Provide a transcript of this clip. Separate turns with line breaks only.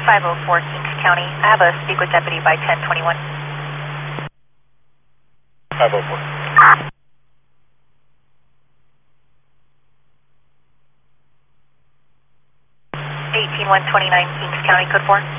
504 Kings County. I have a speak with Deputy by 1021.
504.
18129 Kings County, code 4.